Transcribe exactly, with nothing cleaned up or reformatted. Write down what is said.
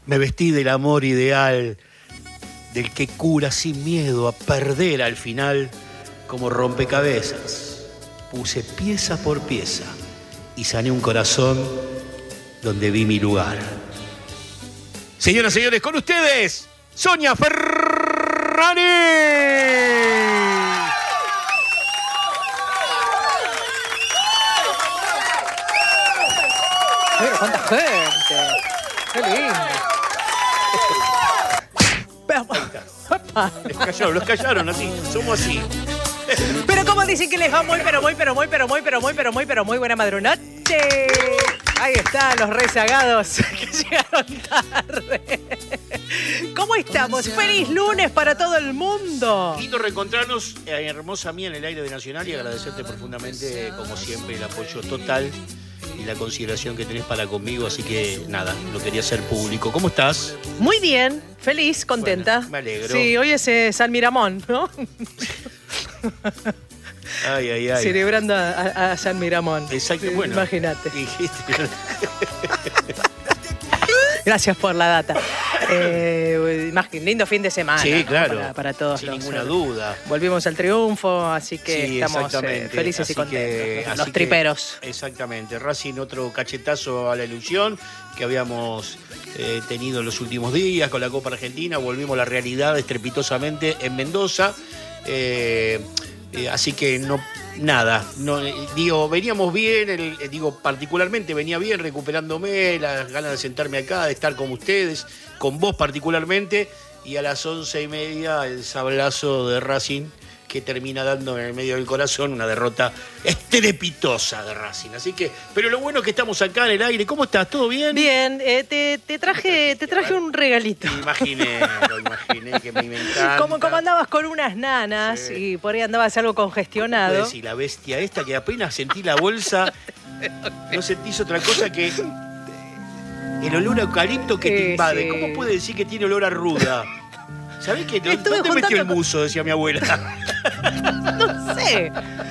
Me vestí del amor ideal, del que cura sin miedo a perder al final, como rompecabezas. Puse pieza por pieza y sané un corazón donde vi mi lugar. Señoras y señores, con ustedes, Sonia Ferrari. Mira cuánta gente. Qué lindo. Los callaron, los callaron así, somos así. Pero como dicen que les va muy, pero muy, pero muy, pero muy, pero muy, pero muy, pero muy buena madrugada. Ahí están los rezagados que llegaron tarde. ¿Cómo estamos? ¡Feliz lunes para todo el mundo! Lindo reencontrarnos, eh, hermosa mía, en el aire de Nacional, y agradecerte profundamente, como siempre, el apoyo total y la consideración que tenés para conmigo, así que nada, lo quería hacer público. ¿Cómo estás? Muy bien, feliz, contenta. Bueno, me alegro. Sí, hoy es eh, San Miramón, ¿no? Ay, ay, ay. Celebrando a, a, a San Miramón. Exacto, Sí, bueno. Imagínate. Dijiste. Gracias por la data. Eh, más que lindo fin de semana. Sí, ¿no? claro. Para, para todos. Sin los, ninguna eh, duda. Volvimos al triunfo, así que Sí, estamos eh, exactamente. felices Así y contentos. que- los así los que- triperos. Exactamente. Racing, otro cachetazo a la ilusión que habíamos eh, tenido en los últimos días con la Copa Argentina. Volvimos a la realidad estrepitosamente en Mendoza. Eh, eh, así que no, nada. No, eh, digo, veníamos bien, el, eh, digo, particularmente venía bien, recuperándome, las ganas de sentarme acá, de estar con ustedes, con vos particularmente. Y a las once y media el sablazo de Racing, que termina dando en el medio del corazón una derrota estrepitosa de Racing. Así que, pero lo bueno es que estamos acá en el aire. ¿Cómo estás? ¿Todo bien? Bien, eh, te, te traje, te traje un regalito. Me imaginé, lo imaginé, que me encanta. Como, como andabas con unas nanas Sí. y por ahí andabas algo congestionado. Puedes decir, la bestia esta, que apenas sentí la bolsa, no sentís otra cosa que el olor a eucalipto que te Sí, invade. sí. ¿Cómo puede decir que tiene olor a ruda? ¿Sabés qué? Estuve ¿Dónde metió el juntando- muso? Decía mi abuela. No sé.